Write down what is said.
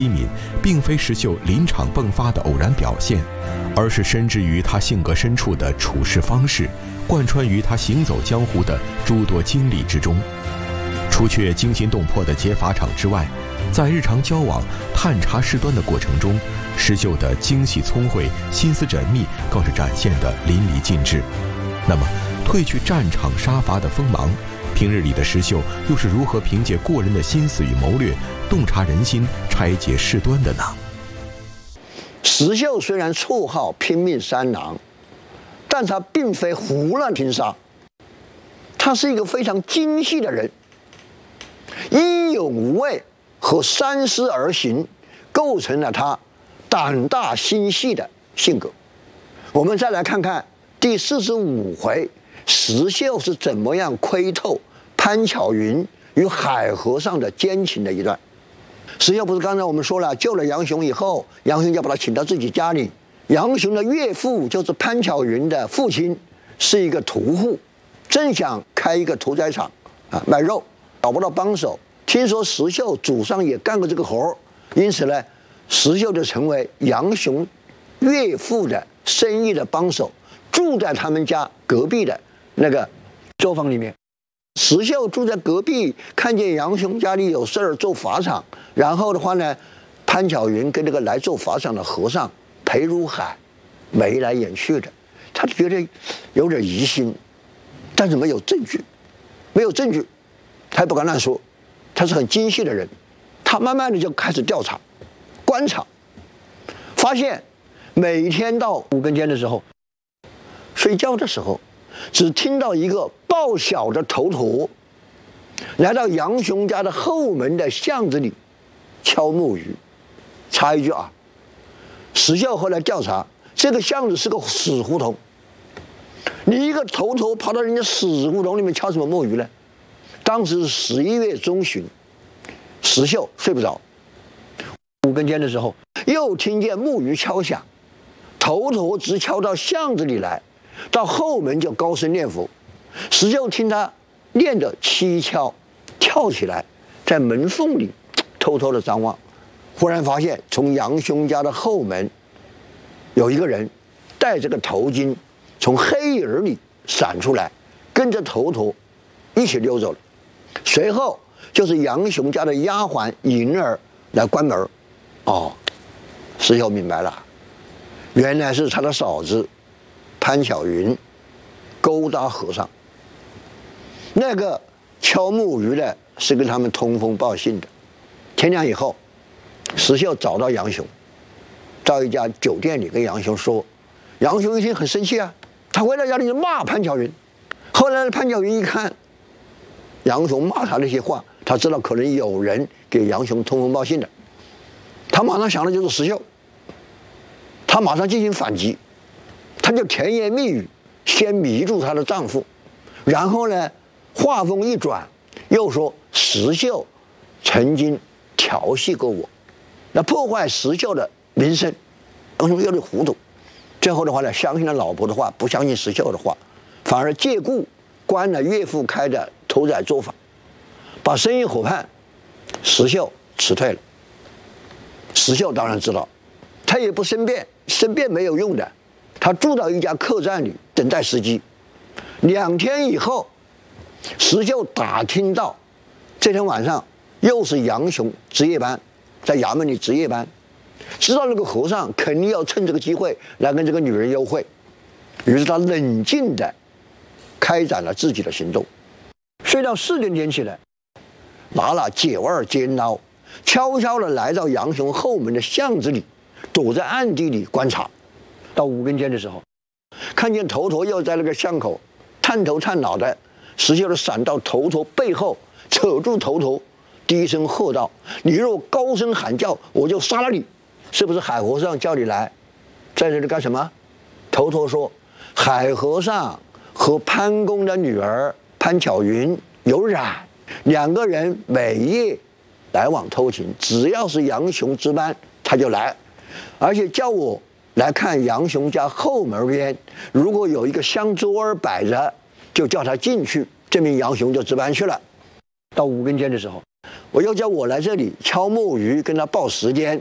机敏，并非石秀临场迸发的偶然表现，而是深植于他性格深处的处事方式，贯穿于他行走江湖的诸多经历之中。除却惊心动魄的劫法场之外，在日常交往、探查事端的过程中，石秀的精细聪慧、心思缜密更是展现得淋漓尽致。那么，褪去战场杀伐的锋芒，平日里的石秀又是如何凭借过人的心思与谋略，洞察人心、拆解事端的呢？ 石秀虽然绰号拼命三郎，但他并非胡乱拼杀，他是一个非常精细的人，英勇无畏和三思而行，构成了他胆大心细的性格。我们再来看看第45回，石秀是怎么样窥透潘巧云与海和尚的奸情的一段。石秀不是刚才我们说了，救了杨雄以后，杨雄就把他请到自己家里。杨雄的岳父就是潘巧云的父亲，是一个屠户，正想开一个屠宰场卖肉，找不到帮手。听说石秀祖上也干过这个活，因此呢，石秀就成为杨雄岳父的生意的帮手，住在他们家隔壁的那个作坊里面。石秀住在隔壁，看见杨雄家里有事儿做法场，然后的话呢，潘巧云跟这个来做法场的和尚裴如海眉来眼去的，他就觉得有点疑心，但是没有证据，他也不敢乱说。他是很精细的人，他慢慢的就开始调查、观察，发现每天到5更天的时候，睡觉的时候，只听到一个报晓的头陀来到杨雄家的后门的巷子里敲木鱼。插一句啊，石秀后来调查，这个巷子是个死胡同，你一个头陀跑到人家死胡同里面敲什么木鱼呢？当时是11月中旬，石秀睡不着，5更天的时候又听见木鱼敲响，头陀直敲到巷子里来，到后门就高声念佛。石秀听他念得蹊跷，跳起来在门缝里偷偷的张望，忽然发现从杨雄家的后门有一个人戴着个头巾从黑影里闪出来，跟着头陀一起溜走了。随后就是杨雄家的丫鬟银儿来关门。石秀明白了，原来是他的嫂子潘巧云勾搭和尚。那个敲木鱼的是跟他们通风报信的。天亮以后，石秀找到杨雄，到一家酒店里跟杨雄说。杨雄一听很生气啊，他回到家里就骂潘巧云。后来潘巧云一看杨雄骂他那些话，他知道可能有人给杨雄通风报信的，他马上想的就是石秀，他马上进行反击，他就甜言蜜语先迷住她的丈夫，然后呢话锋一转，又说石秀曾经调戏过我，那破坏石秀的名声。杨雄有点糊涂，最后的话呢，相信了老婆的话，不相信石秀的话，反而借故关了岳父开的屠宰作坊，把生意伙伴石秀辞退了。石秀当然知道，他也不申辩，申辩没有用的，他住到一家客栈里等待时机。2天以后，石秀打听到这天晚上又是杨雄值夜班，在衙门里值夜班，知道那个和尚肯定要趁这个机会来跟这个女人幽会，于是他冷静地开展了自己的行动。睡到4更天起来，拿了9二尖刀，悄悄地来到杨雄后门的巷子里，躲在暗地里观察。到5更天的时候，看见头陀又在那个巷口探头探脑的，石秀就闪到头陀背后，扯住头陀，低声喝道：“你若高声喊叫，我就杀了你！是不是海和尚叫你来，在这里干什么？”头陀说：“海和尚和潘公的女儿潘巧云有染，2个人每夜来往偷情，只要是杨雄值班他就来，而且叫我来看杨雄家后门边，如果有一个香桌儿摆着，就叫他进去，证明杨雄就值班去了。”到5更天的时候， 我又叫我来这里敲木鱼，跟他报时间。